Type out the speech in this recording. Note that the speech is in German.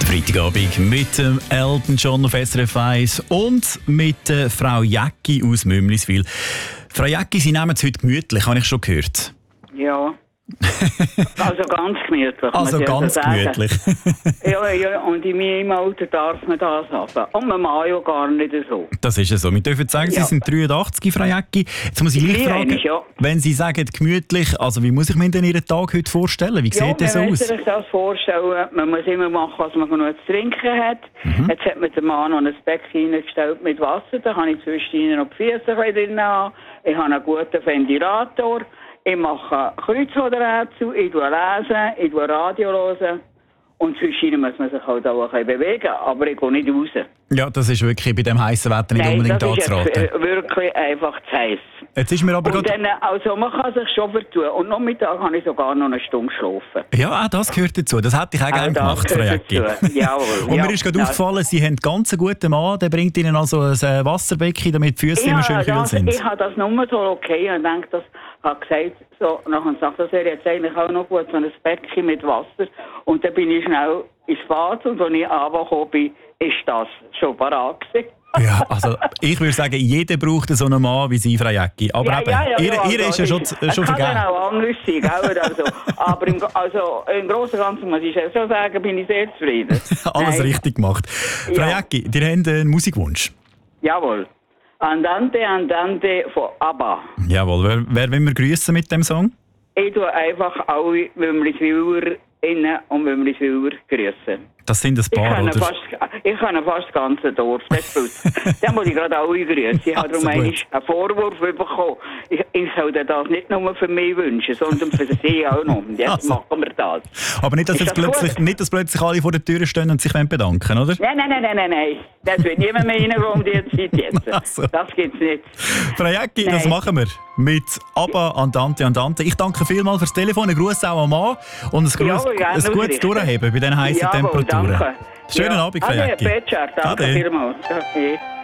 Freitagabend mit dem Elton John auf SRF 1 und mit Frau Jäcki aus Mümliswil. Frau Jäcki, Sie nehmen es heute gemütlich, habe ich schon gehört. Ja. Also ganz gemütlich. Also ganz gemütlich. Ja, und in meinem Alter darf man das haben. Und man mag ja gar nicht so. Das ist ja so. Wir dürfen sagen, Sie sind 83, Frau Jäcki. Jetzt muss ich gleich fragen, wenn Sie sagen gemütlich, also wie muss ich mir denn Ihren Tag heute vorstellen? Wie sieht das aus? Man muss sich das vorstellen. Man muss immer machen, was man noch zu trinken hat. Jetzt hat mir der Mann noch ein Becken reingestellt mit Wasser. Da kann ich zwischendurch noch die Füße drin haben. Ich habe einen guten Ventilator. Ich mache Kreuzworträtsel, ich lese, ich Radio hören. Und zwischendurch muss man sich halt auch ein bisschen bewegen, aber ich gehe nicht raus. Ja, das ist wirklich bei dem heißen Wetter nicht unbedingt anzuraten. Das ist wirklich einfach zu heiß. Jetzt ist mir aber und dann, also man kann sich schon vertun. Und nachmittag kann ich sogar noch eine Stunde schlafen. Ja, auch das gehört dazu. Das hätte ich auch gerne gemacht, Frau Jäcki. Jawohl. Und mir ist gerade aufgefallen, Sie haben ganz einen guten Mann, der bringt Ihnen also ein Wasserbecken, damit die Füße immer schön kühl sind. Ich habe das nur so okay und denke, das hat gesagt, so, nachher sagt das wäre jetzt eigentlich auch noch gut, so ein Becken mit Wasser. Und dann bin ich schnell ins Bad und als ich runtergekommen bin, ist das schon parat gewesen. Ja, also ich würde sagen, jeder braucht so einen Mann wie Sie, Frau Jäcki. Aber ihr ist ja schon vergeben. Kann dann auch anders sein, gell? Also, aber im Großen und Ganzen muss ich schon sagen, bin ich sehr zufrieden. Alles richtig gemacht. Frau Jäcki, ihr habt einen Musikwunsch. Jawohl. Andante, Andante von ABBA. Jawohl. Wer will wir grüßen mit dem Song? Ich tue einfach alle Mümliswiler und Mümliswiler grüßen. Das sind ein paar, oder? Ich kenne fast das ganze Dorf. Dann muss ich gerade alle grüßen. Ich habe darum einen Vorwurf bekommen. Ich sollte das nicht nur für mich wünschen, sondern für sie auch noch. Und jetzt machen wir das. Aber nicht, dass plötzlich alle vor der Tür stehen und sich bedanken, oder? Nein. Das wird niemand mehr reingehen um die Zeit jetzt. Also. Das gibt es nicht. Frau Jäcki, das machen wir. Mit ABBA, Andante. Ich danke vielmals fürs Telefon, einen Gruß auch am Mann und ein gutes Durchheben bei diesen heißen Temperaturen. Danke. Schönen Abend, Frau Jäcki. Danke vielmals.